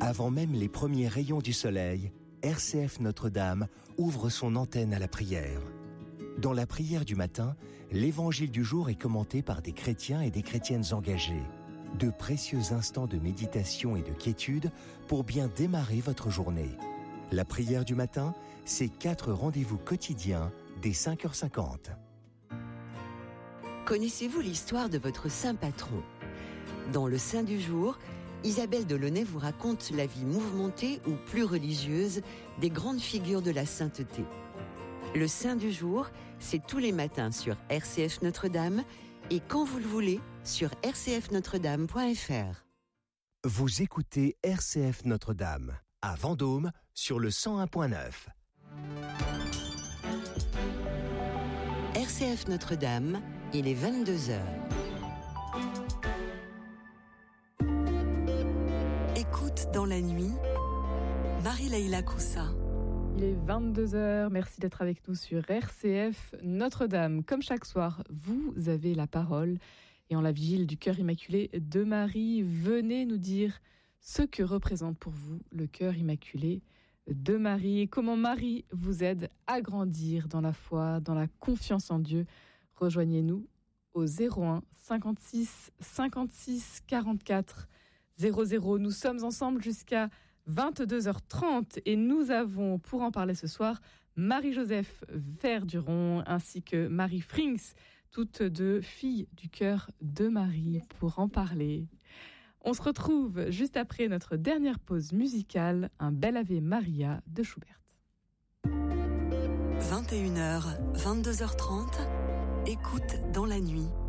Avant même les premiers rayons du soleil, RCF Notre-Dame ouvre son antenne à la prière. Dans la prière du matin, l'évangile du jour est commenté par des chrétiens et des chrétiennes engagés. De précieux instants de méditation et de quiétude pour bien démarrer votre journée. La prière du matin, c'est 4 rendez-vous quotidiens dès 5h50. Connaissez-vous l'histoire de votre saint patron ? Dans le Saint du jour, Isabelle Delaunay vous raconte la vie mouvementée ou plus religieuse des grandes figures de la sainteté. Le Saint du jour, c'est tous les matins sur RCF Notre-Dame et quand vous le voulez sur rcfnotredame.fr. Vous écoutez RCF Notre-Dame à Vendôme sur le 101.9. RCF Notre-Dame, il est 22h. Écoute dans la nuit, Marie-Leïla Coussa. Il est 22h, merci d'être avec nous sur RCF Notre-Dame. Comme chaque soir, vous avez la parole. Et en la vigile du cœur immaculé de Marie, venez nous dire ce que représente pour vous le cœur immaculé de Marie. Et comment Marie vous aide à grandir dans la foi, dans la confiance en Dieu. Rejoignez-nous au 01 56 56 44 00. Nous sommes ensemble jusqu'à 22h30 et nous avons, pour en parler ce soir, Marie-Joseph Verduron ainsi que Marie Frings, toutes deux filles du cœur de Marie, pour en parler. On se retrouve juste après notre dernière pause musicale, un bel Ave Maria de Schubert. 21h, 22h30, écoute dans la nuit.